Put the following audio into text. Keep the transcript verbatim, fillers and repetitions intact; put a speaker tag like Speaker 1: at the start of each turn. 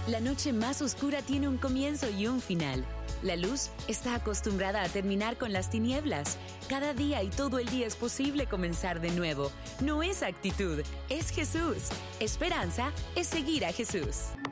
Speaker 1: La noche más oscura tiene un comienzo y un final. La luz está acostumbrada a terminar con las tinieblas. Cada día y todo el día es posible comenzar de nuevo. No es actitud, es Jesús. Esperanza es seguir a Jesús.